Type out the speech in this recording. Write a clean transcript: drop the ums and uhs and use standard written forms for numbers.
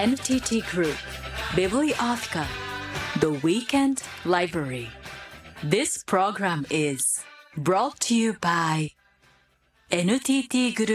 NTT Group Bibliotheca The Weekend Library. This program is brought to you by NTT Group